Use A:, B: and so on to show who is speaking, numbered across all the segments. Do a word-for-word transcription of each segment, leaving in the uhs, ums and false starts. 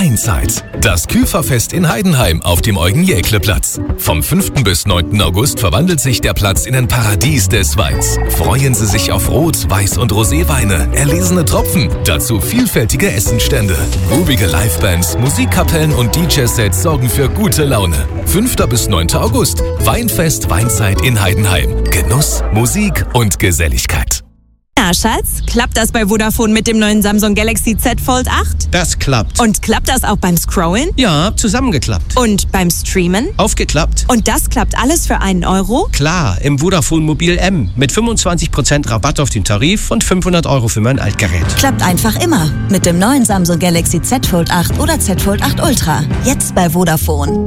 A: Weinzeit. Das Küferfest in Heidenheim auf dem Eugen-Jäckle-Platz. Vom fünften bis neunten August verwandelt sich der Platz in ein Paradies des Weins. Freuen Sie sich auf Rot-, Weiß- und Roséweine, erlesene Tropfen, dazu vielfältige Essenstände. Rubige Livebands, Musikkapellen und D J-Sets sorgen für gute Laune. fünften bis neunten August. Weinfest Weinzeit in Heidenheim. Genuss, Musik und Geselligkeit.
B: Na, Schatz, klappt das bei Vodafone mit dem neuen Samsung Galaxy Z Fold acht?
C: Das klappt.
B: Und klappt das auch beim Scrollen?
C: Ja, zusammengeklappt.
B: Und beim Streamen?
C: Aufgeklappt.
B: Und das klappt alles für einen Euro?
C: Klar, im Vodafone Mobil M mit fünfundzwanzig Prozent Rabatt auf den Tarif und fünfhundert Euro für mein Altgerät.
D: Klappt einfach immer mit dem neuen Samsung Galaxy Z Fold acht oder Z Fold acht Ultra. Jetzt bei Vodafone.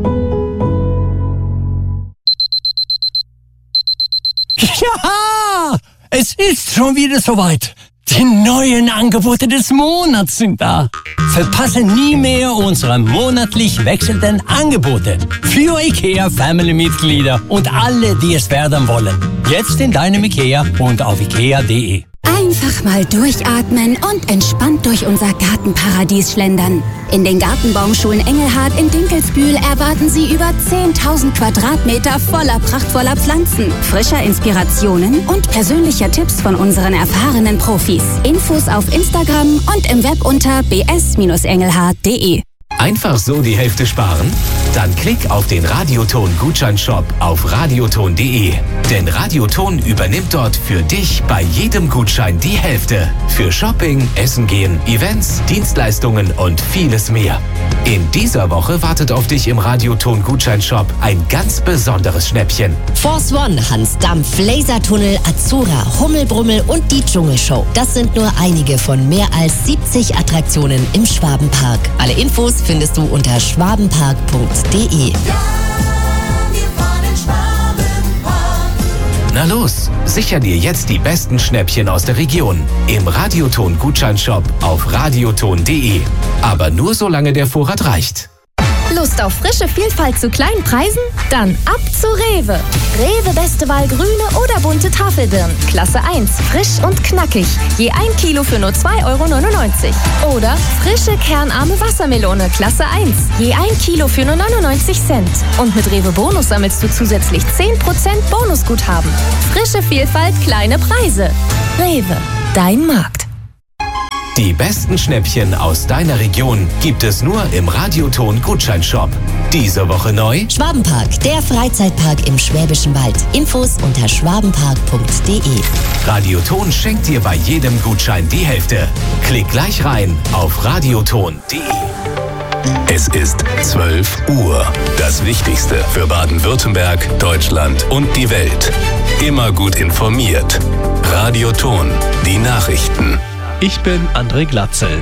E: Ja, es ist schon wieder soweit. Die neuen Angebote des Monats sind da. Verpasse nie mehr unsere monatlich wechselnden Angebote für IKEA Family-Mitglieder und alle, die es werden wollen. Jetzt in deinem IKEA und auf ikea punkt de.
F: Einfach mal durchatmen und entspannt durch unser Gartenparadies schlendern. In den Gartenbaumschulen Engelhard in Dinkelsbühl erwarten Sie über zehntausend Quadratmeter voller prachtvoller Pflanzen, frischer Inspirationen und persönlicher Tipps von unseren erfahrenen Profis. Infos auf Instagram und im Web unter b s engelhard punkt de.
A: Einfach so die Hälfte sparen? Dann klick auf den Radioton-Gutscheinshop auf radioton punkt de. Denn Radioton übernimmt dort für dich bei jedem Gutschein die Hälfte. Für Shopping, Essen gehen, Events, Dienstleistungen und vieles mehr. In dieser Woche wartet auf dich im Radioton-Gutscheinshop ein ganz besonderes Schnäppchen.
G: Force One, Hans Dampf, Lasertunnel, Azura, Hummelbrummel und die Dschungelshow. Das sind nur einige von mehr als siebzig Attraktionen im Schwabenpark. Alle Infos findest du unter schwabenpark punkt de.
A: Na los, sicher dir jetzt die besten Schnäppchen aus der Region im Radioton-Gutscheinshop auf radioton punkt de. Aber nur solange der Vorrat reicht.
H: Lust auf frische Vielfalt zu kleinen Preisen? Dann ab zu Rewe. Rewe beste Wahl grüne oder bunte Tafelbirnen. Klasse eins, frisch und knackig. Je ein Kilo für nur zwei Euro neunundneunzig. Oder frische kernarme Wassermelone. Klasse eins. Je ein Kilo für nur neunundneunzig Cent. Und mit Rewe Bonus sammelst du zusätzlich zehn Prozent Bonusguthaben. Frische Vielfalt, kleine Preise. Rewe, dein Markt.
A: Die besten Schnäppchen aus deiner Region gibt es nur im Radioton-Gutscheinshop. Diese Woche neu:
G: Schwabenpark, der Freizeitpark im Schwäbischen Wald. Infos unter schwabenpark punkt de.
A: Radioton schenkt dir bei jedem Gutschein die Hälfte. Klick gleich rein auf radioton punkt de.
I: Es ist zwölf Uhr. Das Wichtigste für Baden-Württemberg, Deutschland und die Welt. Immer gut informiert. Radioton, die Nachrichten.
J: Ich bin André Glatzel.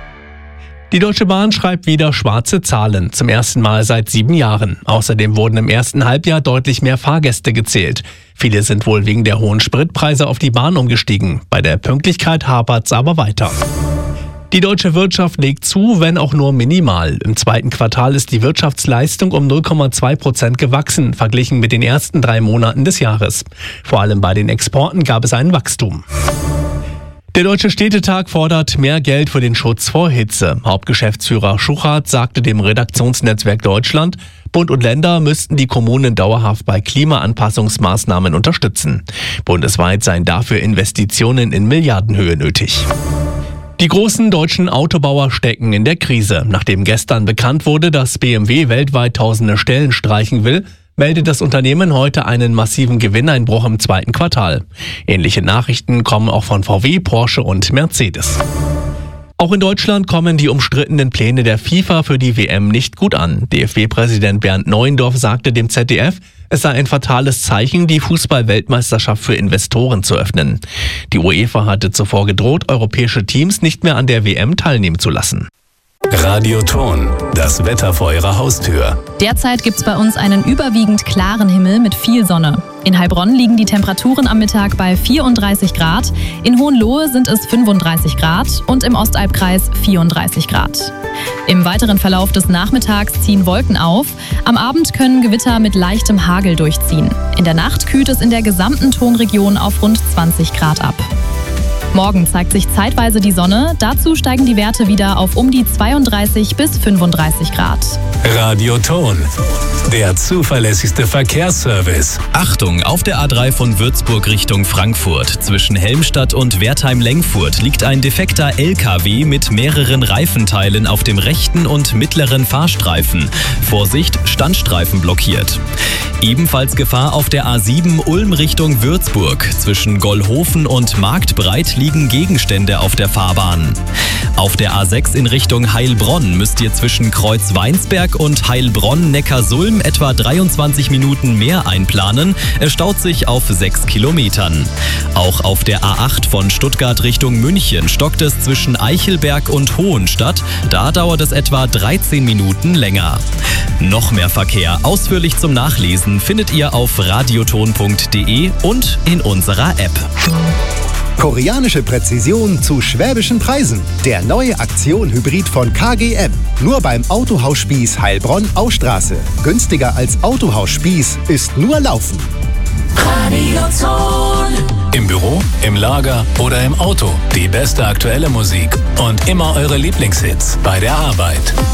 J: Die Deutsche Bahn schreibt wieder schwarze Zahlen, zum ersten Mal seit sieben Jahren. Außerdem wurden im ersten Halbjahr deutlich mehr Fahrgäste gezählt. Viele sind wohl wegen der hohen Spritpreise auf die Bahn umgestiegen. Bei der Pünktlichkeit hapert's aber weiter. Die deutsche Wirtschaft legt zu, wenn auch nur minimal. Im zweiten Quartal ist die Wirtschaftsleistung um null Komma zwei Prozent gewachsen, verglichen mit den ersten drei Monaten des Jahres. Vor allem bei den Exporten gab es ein Wachstum. Der Deutsche Städtetag fordert mehr Geld für den Schutz vor Hitze. Hauptgeschäftsführer Schuchart sagte dem Redaktionsnetzwerk Deutschland, Bund und Länder müssten die Kommunen dauerhaft bei Klimaanpassungsmaßnahmen unterstützen. Bundesweit seien dafür Investitionen in Milliardenhöhe nötig. Die großen deutschen Autobauer stecken in der Krise. Nachdem gestern bekannt wurde, dass B M W weltweit tausende Stellen streichen will, meldet das Unternehmen heute einen massiven Gewinneinbruch im zweiten Quartal. Ähnliche Nachrichten kommen auch von V W, Porsche und Mercedes. Auch in Deutschland kommen die umstrittenen Pläne der FIFA für die W M nicht gut an. D F B-Präsident Bernd Neuendorf sagte dem Z D F, es sei ein fatales Zeichen, die Fußball-Weltmeisterschaft für Investoren zu öffnen. Die UEFA hatte zuvor gedroht, europäische Teams nicht mehr an der W M teilnehmen zu lassen.
I: Radioton, das Wetter vor Ihrer Haustür.
K: Derzeit gibt es bei uns einen überwiegend klaren Himmel mit viel Sonne. In Heilbronn liegen die Temperaturen am Mittag bei vierunddreißig Grad, in Hohenlohe sind es fünfunddreißig Grad und im Ostalbkreis vierunddreißig Grad. Im weiteren Verlauf des Nachmittags ziehen Wolken auf. Am Abend können Gewitter mit leichtem Hagel durchziehen. In der Nacht kühlt es in der gesamten Tonregion auf rund zwanzig Grad ab. Morgen zeigt sich zeitweise die Sonne. Dazu steigen die Werte wieder auf um die zweiunddreißig bis fünfunddreißig Grad.
I: Radioton, der zuverlässigste Verkehrsservice.
A: Achtung, auf der A drei von Würzburg Richtung Frankfurt. Zwischen Helmstadt und Wertheim-Lengfurt liegt ein defekter L K W mit mehreren Reifenteilen auf dem rechten und mittleren Fahrstreifen. Vorsicht, Standstreifen blockiert. Ebenfalls Gefahr auf der A sieben Ulm Richtung Würzburg. Zwischen Gollhofen und Marktbreit liegen Gegenstände auf der Fahrbahn. Auf der A sechs in Richtung Heilbronn müsst ihr zwischen Kreuzweinsberg und Heilbronn-Neckarsulm etwa dreiundzwanzig Minuten mehr einplanen. Es staut sich auf sechs Kilometern. Auch auf der A acht von Stuttgart Richtung München stockt es zwischen Eichelberg und Hohenstadt. Da dauert es etwa dreizehn Minuten länger. Noch mehr Verkehr ausführlich zum Nachlesen findet ihr auf radioton punkt de und in unserer App.
L: Koreanische Präzision zu schwäbischen Preisen. Der neue Aktion-Hybrid von K G M. Nur beim Autohaus Spieß Heilbronn-Austraße. Günstiger als Autohaus Spieß ist nur Laufen.
I: Radioton. Im Büro, im Lager oder im Auto. Die beste aktuelle Musik und immer eure Lieblingshits bei der Arbeit.